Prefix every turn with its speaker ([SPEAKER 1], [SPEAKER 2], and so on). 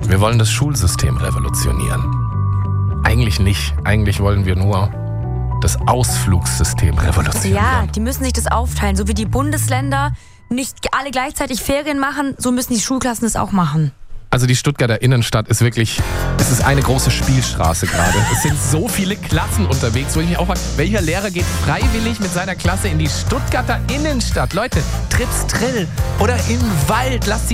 [SPEAKER 1] Wir wollen das Schulsystem revolutionieren. Eigentlich nicht. Eigentlich wollen wir nur das Ausflugssystem revolutionieren.
[SPEAKER 2] Ja, die müssen sich das aufteilen. So wie die Bundesländer nicht alle gleichzeitig Ferien machen, so müssen die Schulklassen es auch machen.
[SPEAKER 1] Also die Stuttgarter Innenstadt ist wirklich, es ist eine große Spielstraße gerade. Es sind so viele Klassen unterwegs, wo ich mich auch frage, welcher Lehrer geht freiwillig mit seiner Klasse in die Stuttgarter Innenstadt? Leute, Trips Trill oder im Wald, lasst sie